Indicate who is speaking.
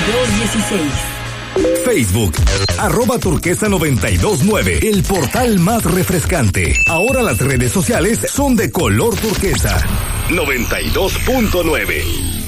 Speaker 1: Facebook, @turquesa929, el portal más refrescante. Ahora las redes sociales son de color turquesa. 92.9.